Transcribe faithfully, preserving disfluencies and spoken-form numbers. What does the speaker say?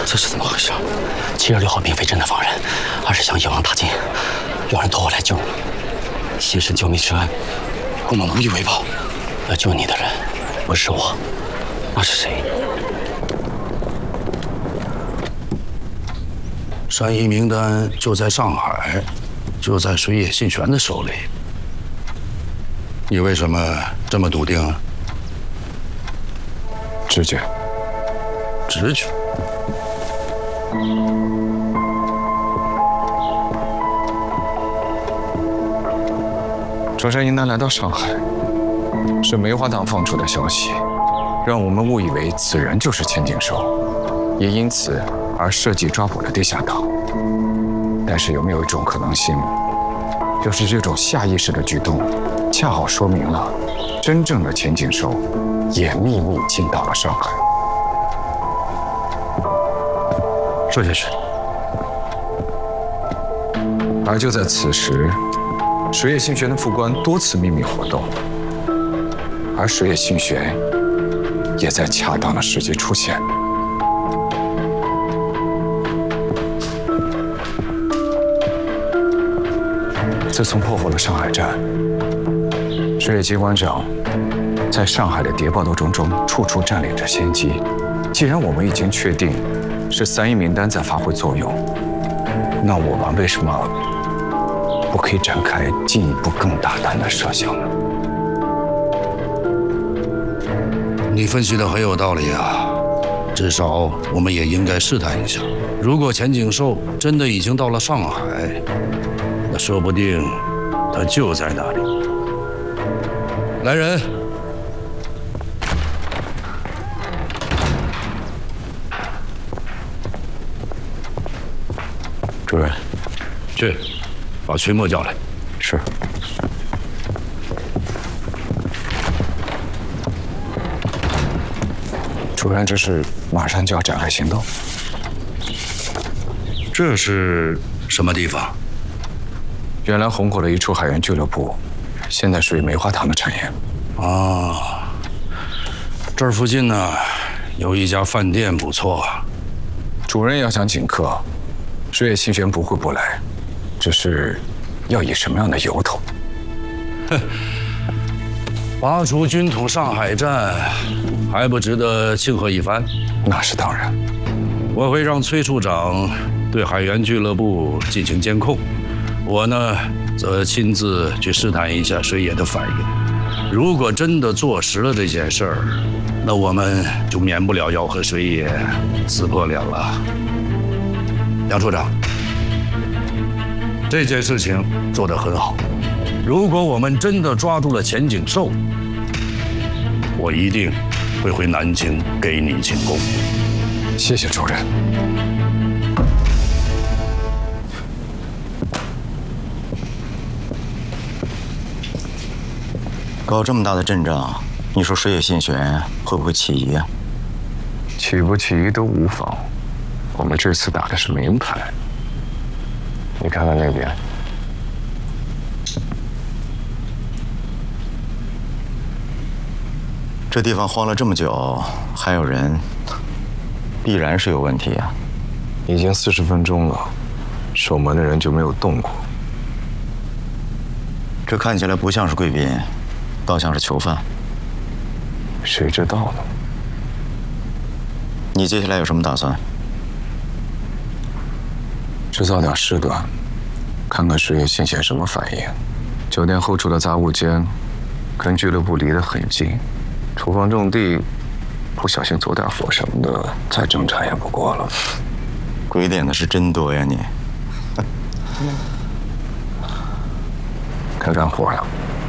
这是怎么回事？七月六号并非真的放人，而是想一网打尽。有人托我来救你，牺牲救命之恩，我们无以为报。要救你的人不是我，那是谁？ 善意名单就在上海，就在水野信玄的手里。你为什么这么笃定？ 直觉。 直觉。 中山应当来到上海，是梅花党放出的消息，让我们误以为此人就是千景寿，也因此而设计抓捕了地下党。但是有没有一种可能性，就是这种下意识的举动，恰好说明了真正的千景寿也秘密进到了上海？ 说下去。 而就在此时，水野信玄的副官多次秘密活动，而水野信玄也在恰当的时机出现。自从破获了上海站，水野接官长在上海的谍报斗争中处处占领着先机。既然我们已经确定是三一名单在发挥作用，那我们为什么不可以展开进一步更大胆的设想呢？ 你分析的很有道理啊，至少我们也应该试探一下。如果钱景寿真的已经到了上海，那说不定他就在那里。来人！ 主任， 去，把崔墨叫来。 是。 主任，这是马上就要展开行动。 这是什么地方？ 原来红火的一处海员俱乐部，现在属于梅花堂的产业。 啊，这儿附近呢有一家饭店不错。 主任要想请客，水野信玄不会不来，只是要以什么样的由头？ 哼，拔除军统上海站，还不值得庆贺一番？ 那是当然。 我会让崔处长对海员俱乐部进行监控，我呢则亲自去试探一下水野的反应。如果真的坐实了这件事儿，那我们就免不了要和水野撕破脸了。杨处长，这件事情做得很好。如果我们真的抓住了钱景寿，我一定会回南京给你请功。 谢谢主任。 搞这么大的阵仗，你说水野信玄会不会起疑啊？ 起不起疑都无妨，我们这次打的是明牌。你看看那边， 这地方荒了这么久，还有人，必然是有问题啊！ 已经四十分钟了，守门的人就没有动过。 这看起来不像是贵宾，倒像是囚犯。 谁知道呢？ 你接下来有什么打算？ 制造点事端，看看水野信玄什么反应。酒店后处的杂物间，跟俱乐部离得很近。厨房种地，不小心走点火什么的，再正常也不过了。 鬼点的是真多呀你！ 该干活了。